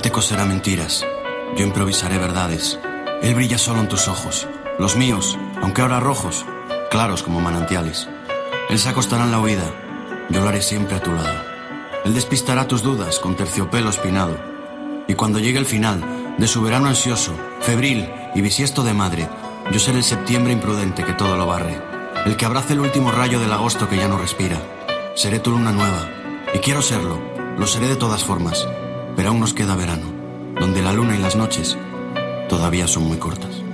te coserá mentiras, yo improvisaré verdades. Él brilla solo en tus ojos, los míos, aunque ahora rojos, claros como manantiales. Él se acostará en la huida, yo lo haré siempre a tu lado. Él despistará tus dudas con terciopelo espinado. Y cuando llegue el final de su verano ansioso, febril y bisiesto de madre, yo seré el septiembre imprudente que todo lo barre, el que abrace el último rayo del agosto que ya no respira. Seré tu luna nueva, y quiero serlo, lo seré de todas formas, pero aún nos queda verano, donde la luna y las noches todavía son muy cortas.